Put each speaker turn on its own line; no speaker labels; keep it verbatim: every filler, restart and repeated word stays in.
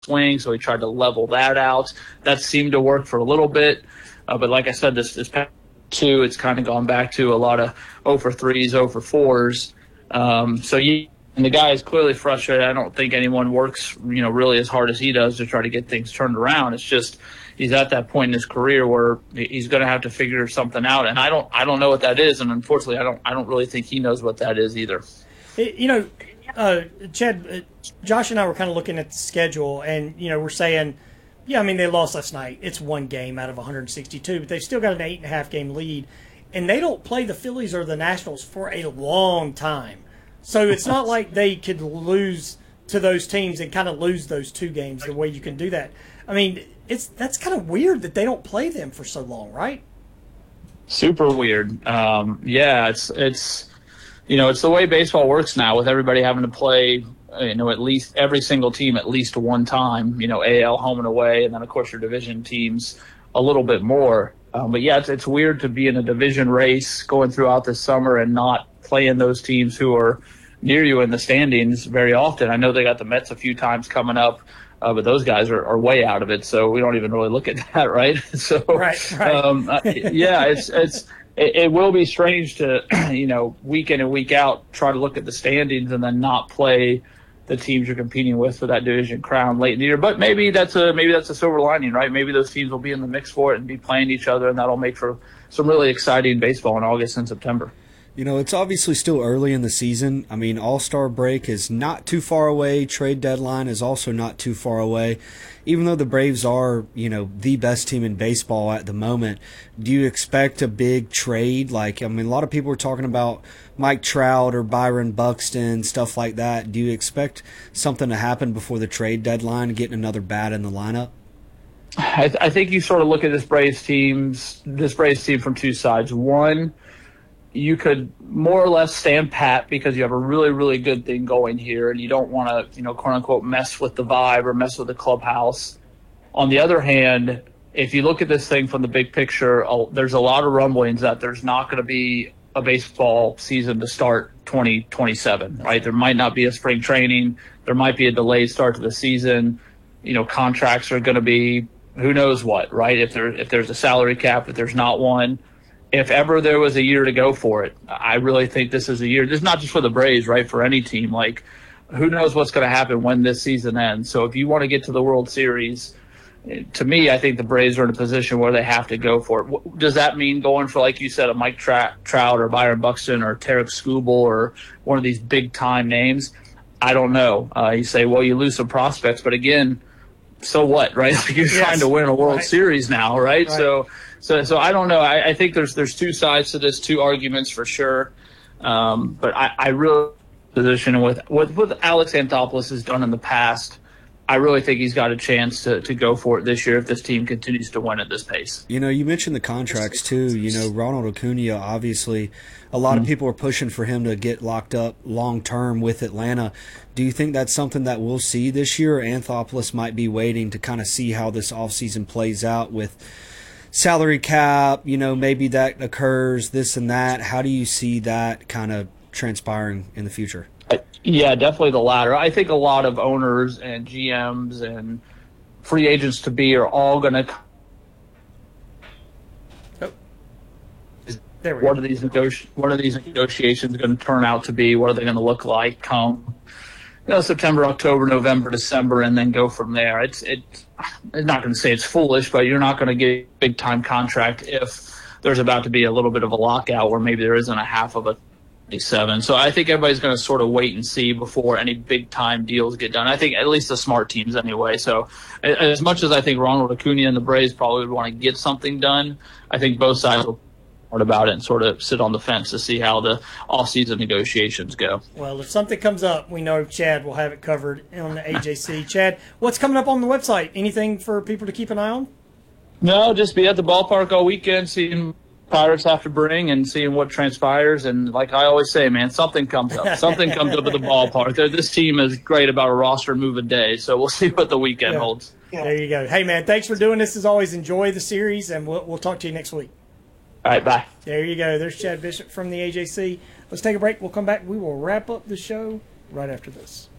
swing, so he tried to level that out. That seemed to work for a little bit, uh, but like I said, this this past two, it's kind of gone back to a lot of oh for threes, oh for fours. Um, so you, and the guy is clearly frustrated. I don't think anyone works, you know, really as hard as he does to try to get things turned around. It's just he's at that point in his career where he's going to have to figure something out, and I don't I don't know what that is, and unfortunately, I don't I don't really think he knows what that is either.
You know, uh, Chad, uh, Josh and I were kind of looking at the schedule, and you know, we're saying, yeah, I mean, they lost last night. It's one game out of one hundred sixty-two, but they've still got an eight and a half game lead, and they don't play the Phillies or the Nationals for a long time. So it's not like they could lose to those teams and kind of lose those two games the way you can do that. I mean, it's that's kind of weird that they don't play them for so long, right?
Super weird. Um, yeah, it's it's. You know, it's the way baseball works now with everybody having to play, you know, at least every single team at least one time, you know, A L home and away, and then, of course, your division teams a little bit more. Um, but, yeah, it's, it's weird to be in a division race going throughout the summer and not playing those teams who are near you in the standings very often. I know they got the Mets a few times coming up, uh, but those guys are, are way out of it, so we don't even really look at that, right? so,
right, right.
Um, uh, yeah, it's it's – It, it will be strange to, you know, week in and week out, try to look at the standings and then not play the teams you're competing with for that division crown late in the year. But maybe that's a maybe that's a silver lining, right? Maybe those teams will be in the mix for it and be playing each other, and that'll make for some really exciting baseball in August and September.
You know, it's obviously still early in the season. I mean, All-Star break is not too far away. Trade deadline is also not too far away. Even though the Braves are, you know, the best team in baseball at the moment, do you expect a big trade? Like, I mean, a lot of people are talking about Mike Trout or Byron Buxton, stuff like that. Do you expect something to happen before the trade deadline, getting another bat in the lineup?
I, th- I think you sort of look at this Braves teams, this Braves team from two sides. One, you could more or less stand pat because you have a really, really good thing going here and you don't want to, you know, quote unquote, mess with the vibe or mess with the clubhouse. On the other hand, if you look at this thing from the big picture, uh, there's a lot of rumblings that there's not going to be a baseball season to start twenty twenty-seven, right? There might not be a spring training. There might be a delayed start to the season. You know, contracts are going to be who knows what, right? If there if there's a salary cap, if there's not one. If ever there was a year to go for it, I really think this is a year. This is not just for the Braves, right? For any team, like who knows what's going to happen when this season ends. So if you want to get to the World Series, to me, I think the Braves are in a position where they have to go for it. Does that mean going for, like you said, a Mike Trout or Byron Buxton or Tarek Skubal or one of these big time names? I don't know. Uh, you say, well, you lose some prospects, but again, so what, right? Like you're
yes.
trying to win a World
right.
Series now, right?
right?
So. So, so I don't know. I, I think there's there's two sides to this, two arguments for sure. Um, but I, I really position with what what Alex Anthopoulos has done in the past. I really think he's got a chance to, to go for it this year if this team continues to win at this pace.
You know, you mentioned the contracts too. You know, Ronald Acuna, obviously, a lot mm-hmm. of people are pushing for him to get locked up long term with Atlanta. Do you think that's something that we'll see this year? Or Anthopoulos might be waiting to kind of see how this offseason plays out with salary cap, you know, maybe that occurs, this and that. How do you see that kind of transpiring in the future?
Yeah, definitely the latter. I think a lot of owners and G Ms and free agents to be are all going to.
Oh. There we
what
go.
are these negoti- What are these negotiations going to turn out to be? What are they going to look like come, you know, September, October, November, December, and then go from there? It's it's. I'm not going to say it's foolish, but you're not going to get a big time contract if there's about to be a little bit of a lockout where maybe there isn't a half of a seven. So I think everybody's going to sort of wait and see before any big time deals get done. I think at least the smart teams anyway. So as much as I think Ronald Acuna and the Braves probably would want to get something done, I think both sides will talk about it and sort of sit on the fence to see how the off-season negotiations go.
Well, if something comes up, we know Chad will have it covered on the A J C. Chad, what's coming up on the website? Anything for people to keep an eye on?
No, just be at the ballpark all weekend, seeing Pirates have to bring and seeing what transpires. And like I always say, man, something comes up. Something comes up at the ballpark. This team is great about a roster move a day, so we'll see what the weekend
yeah.
holds.
Yeah. There you go. Hey, man, thanks for doing this as always. Enjoy the series, and we'll, we'll talk to you next week.
All right, bye.
There you go. There's Chad Bishop from the A J C. Let's take a break. We'll come back. We will wrap up the show right after this.